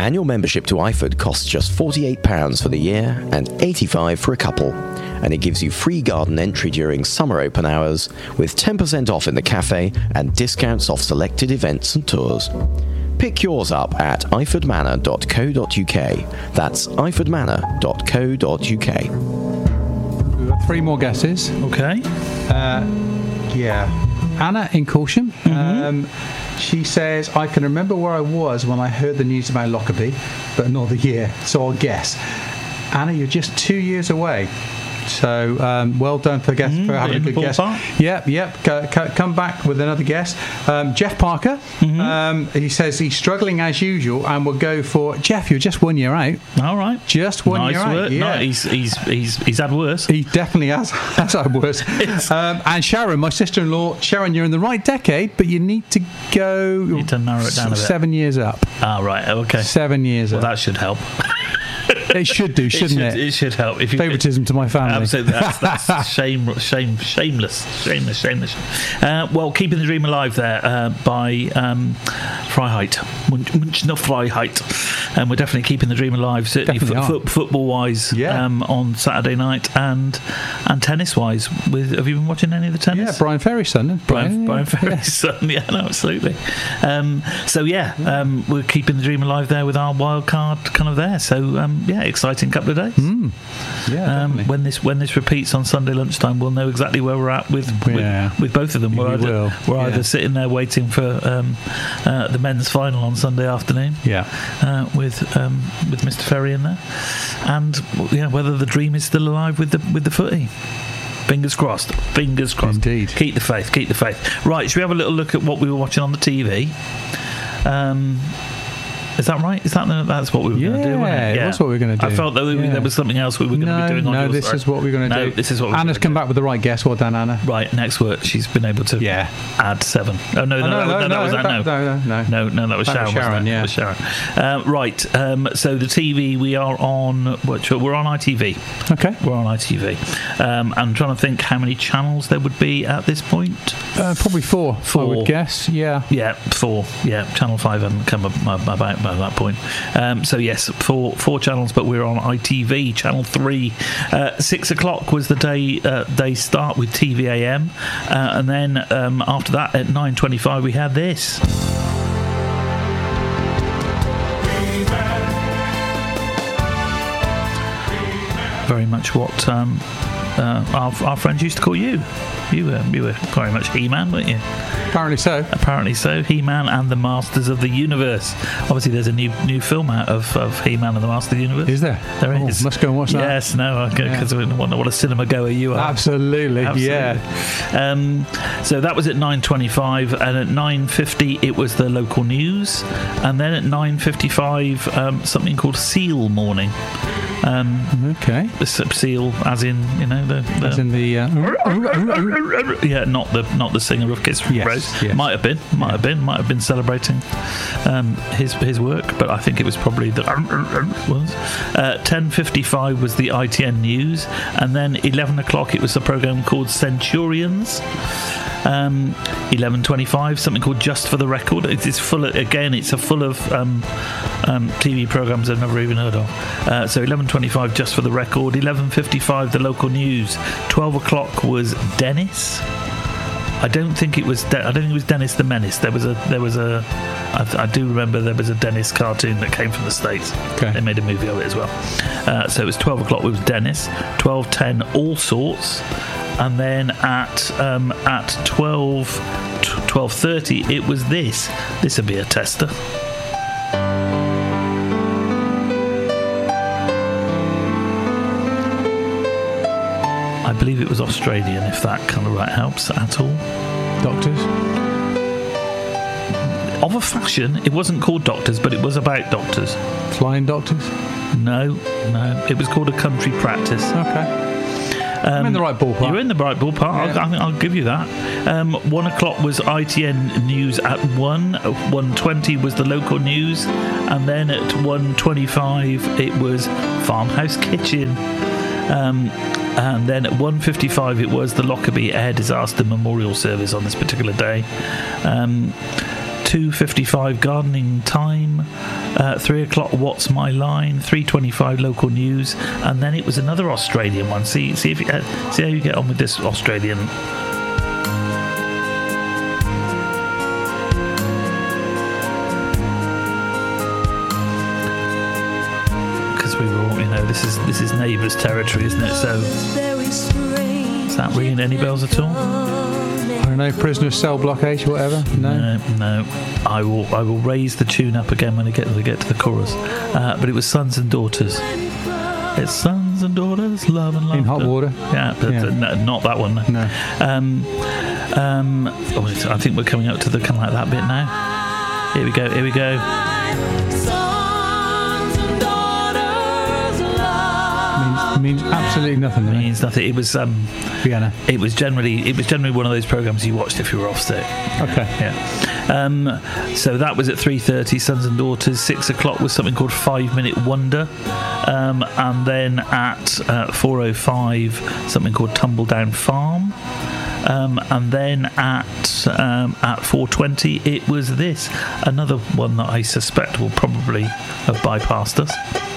Annual membership to iFood costs just £48 for the year and £85 for a couple, and it gives you free garden entry during summer open hours with 10% off in the cafe and discounts off selected events and tours. Pick yours up at ifordmanor.co.uk. That's ifordmanor.co.uk. We've got 3 more guesses. Okay. Anna in Corsham. She says, I can remember where I was when I heard the news about Lockerbie, but not the year, so I'll guess. Anna, you're just 2 years away. So well done for having a good guess. Yep. Come back with another guess. Jeff Parker. He says he's struggling as usual, and we'll go for Jeff. You're just 1 year out. All right. Just 1 year out. Yeah. No, he's had worse. He definitely has had worse. And Sharon, my sister-in-law. Sharon, you're in the right decade, but you need to go. You need to narrow it down a bit. 7 years up. Ah, right. Okay. 7 years up. Well, that should help. It should do, shouldn't it? It should help. If you, Favouritism to my family. Absolutely. That's shameless. Well, Keeping the Dream Alive there by Freiheit. Münchner Freiheit. And we're definitely keeping the dream alive, certainly football-wise, on Saturday night and tennis-wise. Have you been watching any of the tennis? Yeah, Brian Ferry's son. Brian Ferry's son, absolutely. We're keeping the dream alive there with our wild card kind of there. So, exciting couple of days. When this repeats on Sunday lunchtime, we'll know exactly where we're at with both of them. We're either sitting there waiting for the men's final on Sunday afternoon, with Mr. Ferry in there, and whether the dream is still alive with the footy. Fingers crossed. Indeed. Keep the faith. Right, should we have a little look at what we were watching on the TV? Is that right? That's what we were going to do, wasn't it? Yeah, that's what we were going to do. I felt that there was something else we were going to be doing on your this side. is what we're going to do. This is what we're Anna's come back with the right guess. Well done, Anna. Right, next work she's been able to add 7. Oh, no, that was Sharon. Sharon, That was Sharon. Right, so the TV, we are on, we're on ITV. Okay. We're on ITV. I'm trying to think how many channels there would be at this point. Probably 4, I would guess. Yeah, 4. Yeah, Channel 5 hadn't come about by that point. So yes, 4 channels, but we're on ITV, Channel 3. 6 o'clock was the day they start with TVAM, and then after that at 9:25 we had this. Very much what our friends used to call you. You were very much He-Man, weren't you? Apparently so. He-Man and the Masters of the Universe. Obviously, there's a new film out of He-Man and the Masters of the Universe. Is there? There is. Must go and watch that. Yes, because what a cinema goer you are. Absolutely. Yeah. So that was at 9:25, and at 9:50 it was the local news, and then at 9:55 something called Seal Morning. Okay. The seal, as in as in the not the singer of Kiss from Rose. Yes. Might have been celebrating his work, but I think it was probably the ones. 10:55 was the ITN news, and then 11 o'clock it was a program called Centurions. 11:25 something called Just for the Record. It's full of TV programs I've never even heard of. So 11:25 Just for the Record. 11:55 the local news. 12 o'clock was Dennis. I don't think it was Dennis the Menace. I do remember there was a Dennis cartoon that came from the States. Okay. They made a movie of it as well. So it was 12 o'clock was Dennis. 12:10 All Sorts. And then at 12:30 it was this. This would be a tester. I believe it was Australian, if that kind of helps at all. Doctors? Of a fashion, it wasn't called Doctors, but it was about doctors. Flying Doctors? No. It was called A Country Practice. Okay. I'm in the right ballpark. You're in the right ballpark. Yeah. I'll give you that. 1 o'clock was ITN news at 1. 1:20 was the local news, and then at 1:25 it was Farmhouse Kitchen. And then at 1:55 it was the Lockerbie Air Disaster Memorial Service on this particular day. 2:55 gardening time. 3 o'clock, What's My Line? 3:25, local news, and then it was another Australian one. See if you, see how you get on with this Australian. Because we were all, this is Neighbours territory, isn't it? So, is that ringing any bells at all? I don't know, Prisoner of Cell Blockade, whatever. No. I will raise the tune up again when I get to the chorus. But it was Sons and Daughters. It's Sons and Daughters, Love and Laughter. In Hot Water. Yeah, but no, not that one. No. I think we're coming up to the kind of like that bit now. Here we go. Means absolutely nothing. Means nothing. It was Vienna. It was generally one of those programs you watched if you were off sick. Okay. Yeah. So that was at 3:30. Sons and Daughters. 6 o'clock was something called 5 Minute Wonder, and then at 4:05 something called Tumble Down Farm. And then at 4:20 it was this, another one that I suspect will probably have bypassed us.